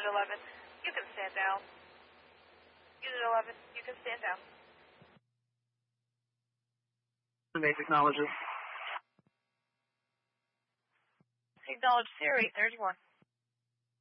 11, you can stand down. Unit 11, you can stand down. Acknowledges. Acknowledge Sierra 831.